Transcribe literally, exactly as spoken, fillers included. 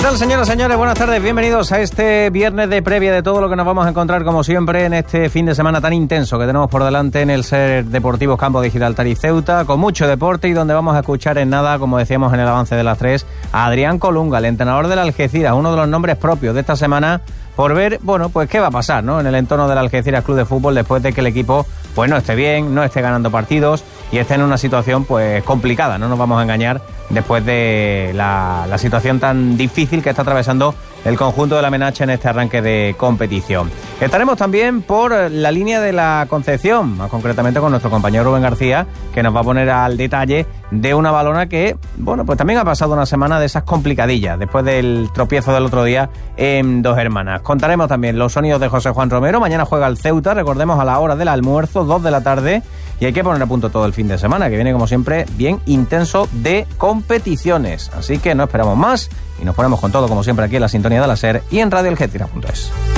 tal, señoras y señores? Buenas tardes, bienvenidos a este viernes de previa de todo lo que nos vamos a encontrar, como siempre, en este fin de semana tan intenso que tenemos por delante en el Ser Deportivos Campo de Gibraltar y Ceuta, con mucho deporte y donde vamos a escuchar en nada, como decíamos en el avance de las tres, a Adrián Colunga, el entrenador del Algeciras, uno de los nombres propios de esta semana, por ver, bueno, pues qué va a pasar, ¿no?, en el entorno del Algeciras Club de Fútbol después de que el equipo, pues no esté bien, no esté ganando partidos y esté en una situación, pues, complicada, no nos vamos a engañar, después de la, la situación tan difícil que está atravesando el conjunto de la Menacha en este arranque de competición. Estaremos también por la línea de la Concepción, más concretamente con nuestro compañero Rubén García, que nos va a poner al detalle de una balona que, bueno, pues también ha pasado una semana de esas complicadillas, después del tropiezo del otro día en Dos Hermanas. Contaremos también los sonidos de José Juan Romero. Mañana juega el Ceuta, recordemos, a la hora del almuerzo, dos de la tarde, y hay que poner a punto todo el fin de semana, que viene, como siempre, bien intenso de competiciones. Así que no esperamos más y nos ponemos con todo, como siempre, aquí en la sintonía de la SER y en radio algeciras punto es.